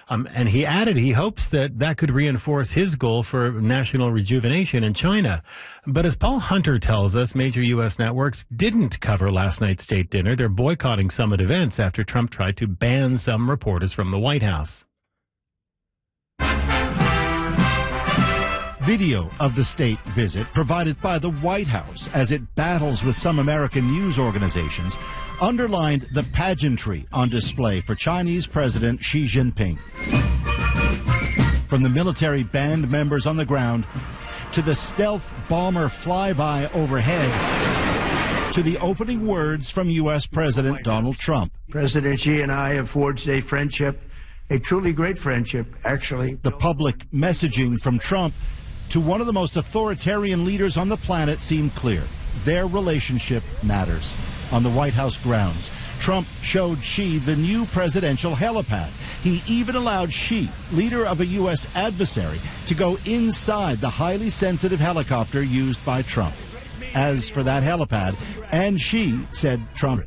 And he added he hopes that could reinforce his goal for national rejuvenation in China. But as Paul Hunter tells us, major U.S. networks didn't cover last night's state dinner. They're boycotting summit events after Trump tried to ban some reporters from the White House. Video of the state visit provided by the White House as it battles with some American news organizations underlined the pageantry on display for Chinese President Xi Jinping. From the military band members on the ground to the stealth bomber flyby overhead to the opening words from U.S. President Donald Trump. President Xi and I have forged a friendship, a truly great friendship, actually. The public messaging from Trump to one of the most authoritarian leaders on the planet seemed clear. Their relationship matters. On the White House grounds, Trump showed Xi the new presidential helipad. He even allowed Xi, leader of a U.S. adversary, to go inside the highly sensitive helicopter used by Trump. As for that helipad, and Xi, said Trump,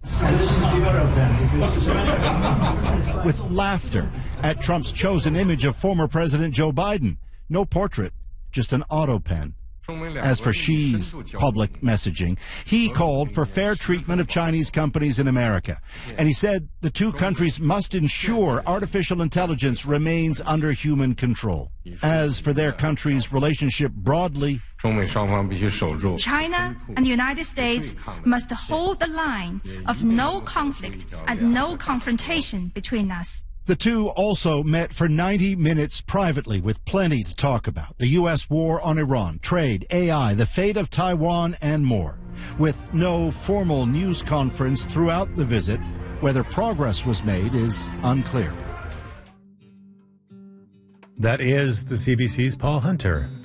with laughter at Trump's chosen image of former President Joe Biden. No portrait, just an auto pen. As for Xi's public messaging, he called for fair treatment of Chinese companies in America. And he said the two countries must ensure artificial intelligence remains under human control. As for their countries' relationship broadly, China and the United States must hold the line of no conflict and no confrontation between us. the two also met for 90 minutes privately with plenty to talk about. The U.S. war on Iran, trade, AI, the fate of Taiwan, and more. With no formal news conference throughout the visit, whether progress was made is unclear. That is the CBC's Paul Hunter.